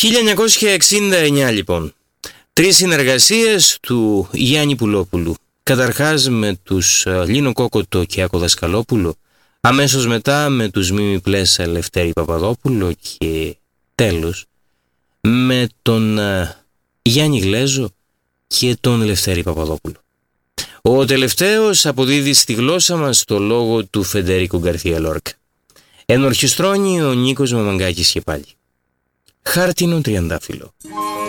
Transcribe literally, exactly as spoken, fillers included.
χίλια εννιακόσια εξήντα εννιά λοιπόν. Τρεις συνεργασίες του Γιάννη Πουλόπουλου. Καταρχάς με τους Λίνο Κόκοτο και Άκο Δασκαλόπουλο, αμέσως μετά με τους Μίμη Πλέσα, Λευτέρη Παπαδόπουλο και τέλος με τον Γιάννη Γλέζο και τον Λευτέρη Παπαδόπουλο. Ο τελευταίος αποδίδει στη γλώσσα μας το λόγο του Φεντερίκο Γκαρθία Λόρκα. Ενορχιστρώνει ο Νίκος Μαμαγκάκης και πάλι. Χάρτινο τριαντάφυλλο.